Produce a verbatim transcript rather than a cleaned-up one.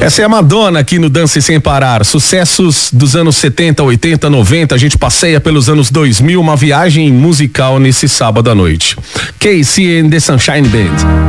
Essa é a Madonna aqui no Dance Sem Parar. Sucessos dos anos setenta, oitenta, noventa. A gente passeia pelos anos dois mil, uma viagem musical nesse sábado à noite. Casey and the Sunshine Band.